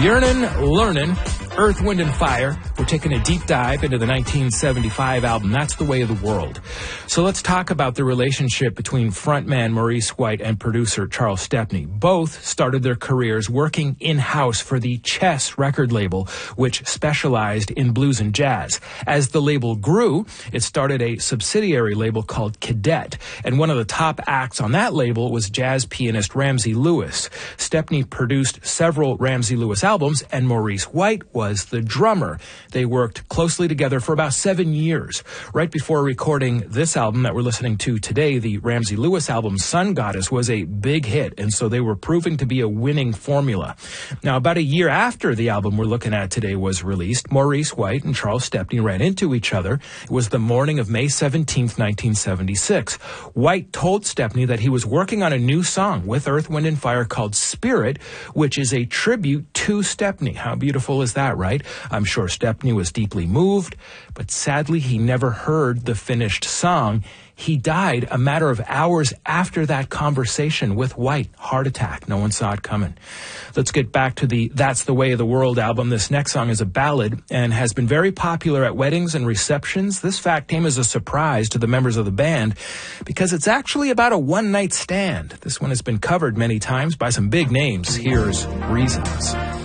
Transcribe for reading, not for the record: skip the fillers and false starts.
Yearnin', Learnin', Earth, Wind & Fire. We're taking a deep dive into the 1975 album, That's the Way of the World. So let's talk about the relationship between frontman Maurice White and producer Charles Stepney. Both started their careers working in-house for the Chess record label, which specialized in blues and jazz. As the label grew, it started a subsidiary label called Cadet, and one of the top acts on that label was jazz pianist Ramsey Lewis. Stepney produced several Ramsey Lewis albums, and Maurice White was the drummer. They worked closely together for about 7 years. Right before recording this album that we're listening to today, the Ramsey Lewis album Sun Goddess was a big hit, and so they were proving to be a winning formula. Now, about a year after the album we're looking at today was released, Maurice White and Charles Stepney ran into each other. It was the morning of May 17th, 1976. White told Stepney that he was working on a new song with Earth, Wind & Fire called Spirit, which is a tribute to Stepney. How beautiful is that, right? I'm sure Stepney was deeply moved, but sadly he never heard the finished song. He died a matter of hours after that conversation with White. Heart attack. No one saw it coming. Let's get back to the That's the Way of the World album. This next song is a ballad and has been very popular at weddings and receptions. This fact came as a surprise to the members of the band because it's actually about a one-night stand. This one has been covered many times by some big names. Here's Reasons.